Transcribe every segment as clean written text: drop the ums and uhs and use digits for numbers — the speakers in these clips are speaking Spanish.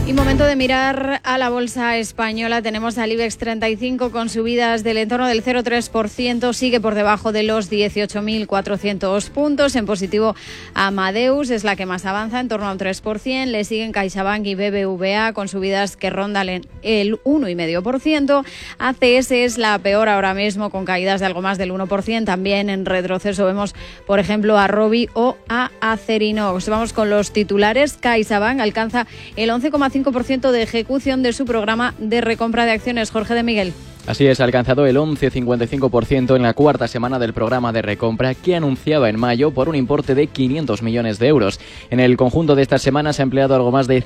Y momento de mirar a la bolsa española. Tenemos al IBEX 35 con subidas del entorno del 0,3%. Sigue por debajo de los 18.400 puntos. En positivo, Amadeus es la que más avanza, en torno a un 3%. Le siguen CaixaBank y BBVA con subidas que rondan el 1,5%. ACS es la peor ahora mismo, con caídas de algo más del 1%. También en retroceso vemos, por ejemplo, a Robi o a Acerinox. Vamos con los titulares. CaixaBank alcanza el 11,5% de ejecución de su programa de recompra de acciones. Jorge de Miguel. Así es, ha alcanzado el 11,55% en la cuarta semana del programa de recompra que anunciaba en mayo por un importe de 500 millones de euros. En el conjunto de estas semanas ha empleado algo más de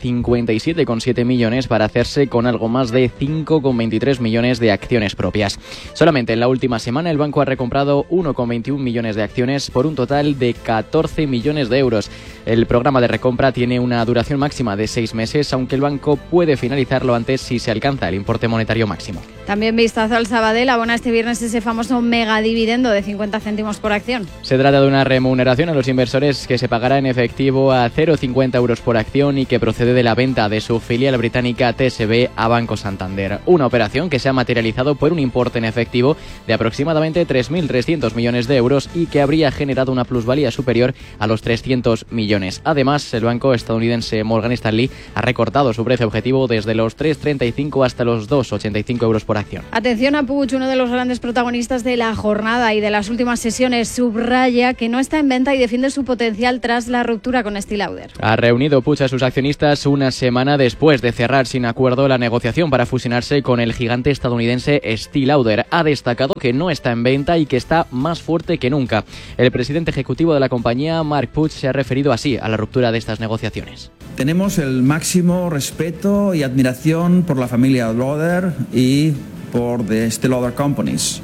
57,7 millones para hacerse con algo más de 5,23 millones de acciones propias. Solamente en la última semana el banco ha recomprado 1,21 millones de acciones por un total de 14 millones de euros. El programa de recompra tiene una duración máxima de 6 meses, aunque el banco puede finalizarlo antes si se alcanza el importe monetario máximo. También vistazo al Sabadell, abona este viernes ese famoso megadividendo de 50 céntimos por acción. Se trata de una remuneración a los inversores que se pagará en efectivo a 0,50 euros por acción y que procede de la venta de su filial británica TSB a Banco Santander. Una operación que se ha materializado por un importe en efectivo de aproximadamente 3.300 millones de euros y que habría generado una plusvalía superior a los 300 millones. Además, el banco estadounidense Morgan Stanley ha recortado su precio objetivo desde los 3,35 hasta los 2,85 euros por acción. Atención a Puig, uno de los grandes protagonistas de la jornada y de las últimas sesiones. Subraya que no está en venta y defiende su potencial tras la ruptura con Estée Lauder. Ha reunido Puig a sus accionistas una semana después de cerrar sin acuerdo la negociación para fusionarse con el gigante estadounidense Estée Lauder. Ha destacado que no está en venta y que está más fuerte que nunca. El presidente ejecutivo de la compañía, Marc Puig, se ha referido así a la ruptura de estas negociaciones. Tenemos el máximo respeto y admiración por la familia Lauder y por The Estée Lauder Companies.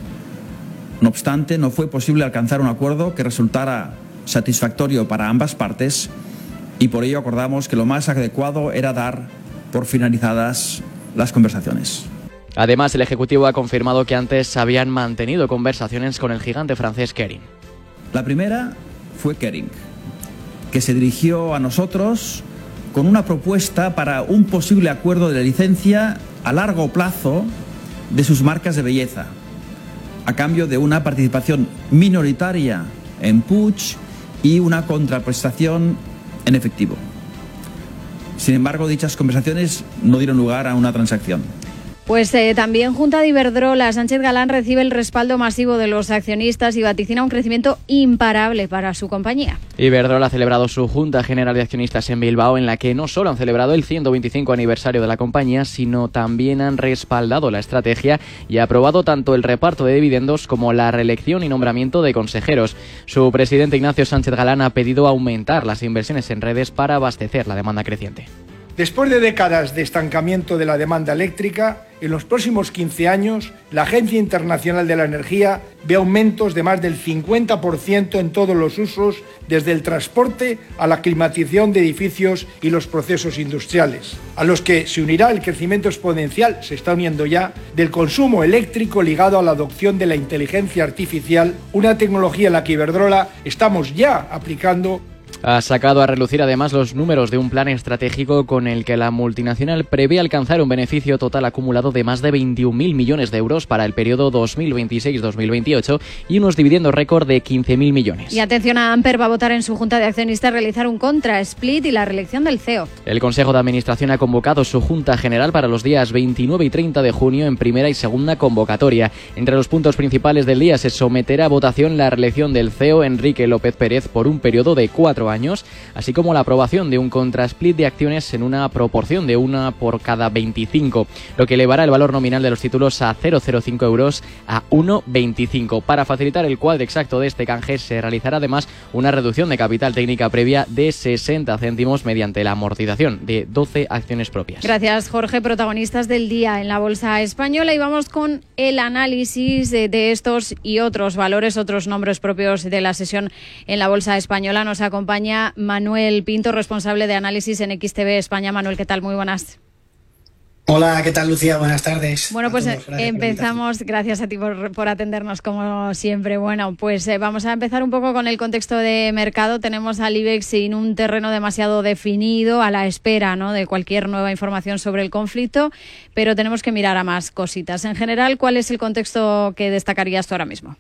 No obstante, no fue posible alcanzar un acuerdo que resultara satisfactorio para ambas partes y por ello acordamos que lo más adecuado era dar por finalizadas las conversaciones. Además, el ejecutivo ha confirmado que antes habían mantenido conversaciones con el gigante francés Kering. La primera fue Kering, que se dirigió a nosotros con una propuesta para un posible acuerdo de licencia a largo plazo de sus marcas de belleza, a cambio de una participación minoritaria en Puig y una contraprestación en efectivo. Sin embargo, dichas conversaciones no dieron lugar a una transacción. Pues también junto a Iberdrola, Sánchez Galán recibe el respaldo masivo de los accionistas y vaticina un crecimiento imparable para su compañía. Iberdrola ha celebrado su Junta General de Accionistas en Bilbao, en la que no solo han celebrado el 125 aniversario de la compañía, sino también han respaldado la estrategia y aprobado tanto el reparto de dividendos como la reelección y nombramiento de consejeros. Su presidente Ignacio Sánchez Galán ha pedido aumentar las inversiones en redes para abastecer la demanda creciente. Después de décadas de estancamiento de la demanda eléctrica, en los próximos 15 años, la Agencia Internacional de la Energía ve aumentos de más del 50% en todos los usos, desde el transporte a la climatización de edificios y los procesos industriales, a los que se unirá el crecimiento exponencial, se está uniendo ya, del consumo eléctrico ligado a la adopción de la inteligencia artificial, una tecnología en la que Iberdrola estamos ya aplicando. Ha sacado a relucir además los números de un plan estratégico con el que la multinacional prevé alcanzar un beneficio total acumulado de más de 21.000 millones de euros para el periodo 2026-2028 y unos dividendos récord de 15.000 millones. Y atención, a Amper va a votar en su Junta de Accionistas realizar un contra-split y la reelección del CEO. El Consejo de Administración ha convocado su Junta General para los días 29 y 30 de junio en primera y segunda convocatoria. Entre los puntos principales del día se someterá a votación la reelección del CEO Enrique López Pérez por un periodo de 4 años, así como la aprobación de un contra-split de acciones en una proporción de 1 por cada 25, lo que elevará el valor nominal de los títulos a 0,05 euros a 1,25. Para facilitar el cuadro exacto de este canje, se realizará además una reducción de capital técnica previa de 60 céntimos mediante la amortización de 12 acciones propias. Gracias, Jorge. Protagonistas del día en la Bolsa Española, y vamos con el análisis de estos y otros valores, otros nombres propios de la sesión en la Bolsa Española. Nos acompaña Manuel Pinto, responsable de análisis en XTB España. Manuel, ¿qué tal? Muy buenas. Hola, ¿qué tal, Lucía? Buenas tardes. Bueno, pues empezamos, gracias a ti por atendernos como siempre. Bueno, pues vamos a empezar un poco con el contexto de mercado. Tenemos al IBEX sin un terreno demasiado definido, a la espera, ¿no?, de cualquier nueva información sobre el conflicto, pero tenemos que mirar a más cositas. En general, ¿cuál es el contexto que destacarías tú ahora mismo?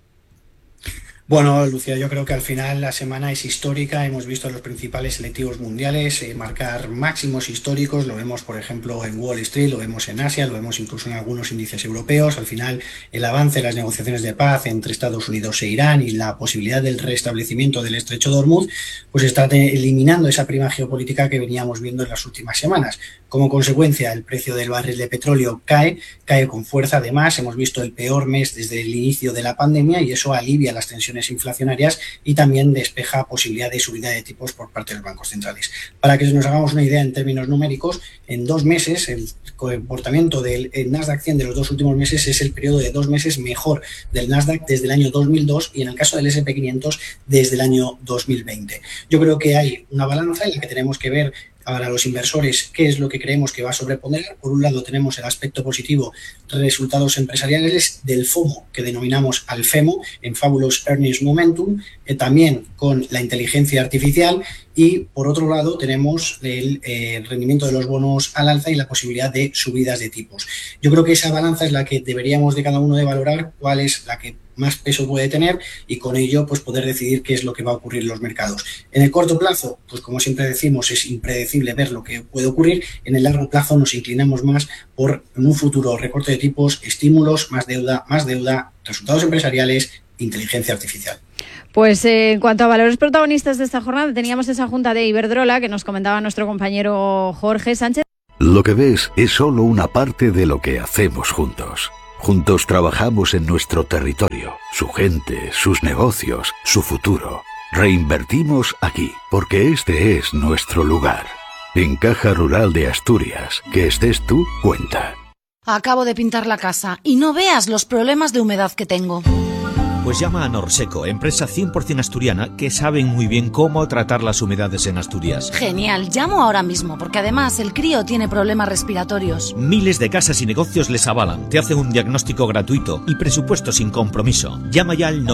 Bueno, Lucía, yo creo que al final la semana es histórica. Hemos visto los principales selectivos mundiales marcar máximos históricos. Lo vemos, por ejemplo, en Wall Street, lo vemos en Asia, lo vemos incluso en algunos índices europeos. Al final, el avance de las negociaciones de paz entre Estados Unidos e Irán y la posibilidad del restablecimiento del estrecho de Hormuz, pues está eliminando esa prima geopolítica que veníamos viendo en las últimas semanas. Como consecuencia, el precio del barril de petróleo cae con fuerza. Además, hemos visto el peor mes desde el inicio de la pandemia y eso alivia las tensiones inflacionarias y también despeja posibilidad de subida de tipos por parte de los bancos centrales. Para que nos hagamos una idea en términos numéricos, en 2 meses el comportamiento del Nasdaq 100 de los 2 últimos meses es el periodo de 2 meses mejor del Nasdaq desde el año 2002 y en el caso del S&P 500 desde el año 2020. Yo creo que hay una balanza en la que tenemos que ver para los inversores qué es lo que creemos que va a sobreponer. Por un lado tenemos el aspecto positivo, resultados empresariales del FOMO, que denominamos al FEMO, en Fabulous Earnings Momentum, también con la inteligencia artificial, y por otro lado tenemos el rendimiento de los bonos al alza y la posibilidad de subidas de tipos. Yo creo que esa balanza es la que deberíamos de cada uno de valorar, cuál es la que más peso puede tener y con ello pues poder decidir qué es lo que va a ocurrir en los mercados. En el corto plazo, pues como siempre decimos, es impredecible ver lo que puede ocurrir. En el largo plazo nos inclinamos más por un futuro recorte de tipos, estímulos, más deuda, resultados empresariales, inteligencia artificial. Pues en cuanto a valores protagonistas de esta jornada, teníamos esa junta de Iberdrola que nos comentaba nuestro compañero Jorge Sánchez. Lo que ves es solo una parte de lo que hacemos juntos. Juntos trabajamos en nuestro territorio, su gente, sus negocios, su futuro. Reinvertimos aquí, porque este es nuestro lugar. En Caja Rural de Asturias, que estés tú, cuenta. Acabo de pintar la casa y no veas los problemas de humedad que tengo. Pues llama a Norseco, empresa 100% asturiana que saben muy bien cómo tratar las humedades en Asturias. Genial, llamo ahora mismo porque además el crío tiene problemas respiratorios. Miles de casas y negocios les avalan, te hacen un diagnóstico gratuito y presupuesto sin compromiso. Llama ya al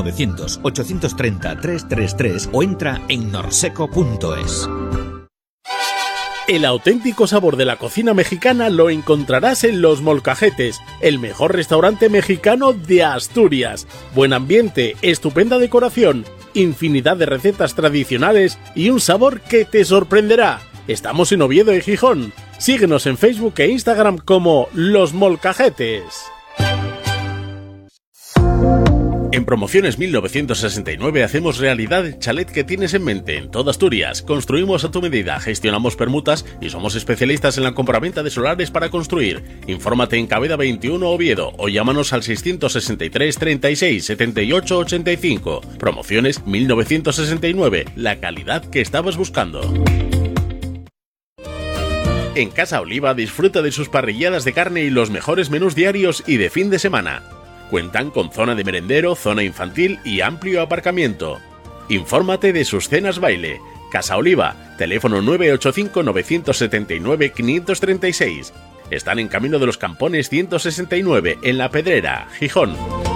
900-830-333 o entra en norseco.es. El auténtico sabor de la cocina mexicana lo encontrarás en Los Molcajetes, el mejor restaurante mexicano de Asturias. Buen ambiente, estupenda decoración, infinidad de recetas tradicionales y un sabor que te sorprenderá. Estamos en Oviedo y Gijón. Síguenos en Facebook e Instagram como Los Molcajetes. En Promociones 1969 hacemos realidad el chalet que tienes en mente en toda Asturias. Construimos a tu medida, gestionamos permutas y somos especialistas en la compraventa de solares para construir. Infórmate en Cabeda 21 Oviedo o llámanos al 663 36 78 85. Promociones 1969, la calidad que estabas buscando. En Casa Oliva disfruta de sus parrilladas de carne y los mejores menús diarios y de fin de semana. Cuentan con zona de merendero, zona infantil y amplio aparcamiento. Infórmate de sus cenas baile. Casa Oliva, teléfono 985-979-536. Están en Camino de los Campones 169, en La Pedrera, Gijón.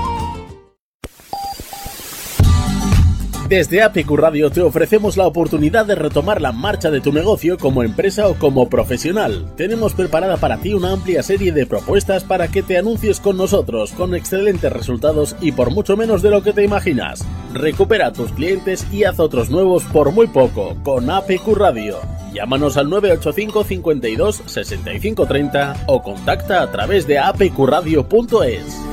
Desde APQ Radio te ofrecemos la oportunidad de retomar la marcha de tu negocio como empresa o como profesional. Tenemos preparada para ti una amplia serie de propuestas para que te anuncies con nosotros, con excelentes resultados y por mucho menos de lo que te imaginas. Recupera a tus clientes y haz otros nuevos por muy poco, con APQ Radio. Llámanos al 985 52 65 30 o contacta a través de apqradio.es.